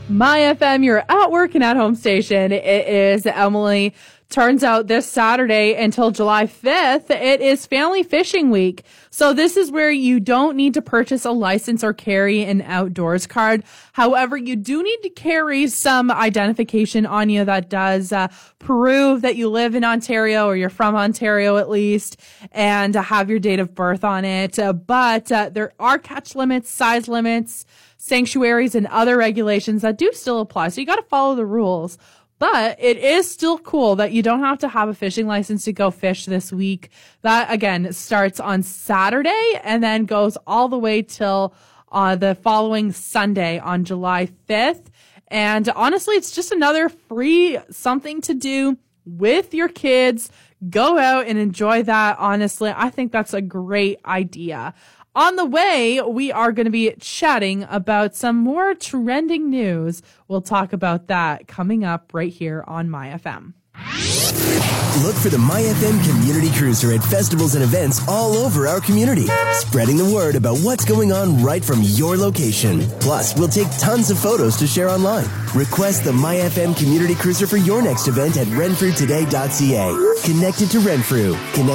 My FM, your at work and at home station. It is Emily. Turns out this Saturday until July 5th, it is Family Fishing Week. So this is where you don't need to purchase a license or carry an outdoors card. However, you do need to carry some identification on you that does prove that you live in Ontario or you're from Ontario at least, and have your date of birth on it. But there are catch limits, size limits, sanctuaries, and other regulations that do still apply. So you got to follow the rules. But it is still cool that you don't have to have a fishing license to go fish this week. That, again, starts on Saturday and then goes all the way till the following Sunday on July 5th. And honestly, it's just another free something to do with your kids. Go out and enjoy that. Honestly, I think that's a great idea. On the way, we are going to be chatting about some more trending news. We'll talk about that coming up right here on MyFM. Look for the MyFM Community Cruiser at festivals and events all over our community, spreading the word about what's going on right from your location. Plus, we'll take tons of photos to share online. Request the MyFM Community Cruiser for your next event at renfrewtoday.ca. Connected to Renfrew.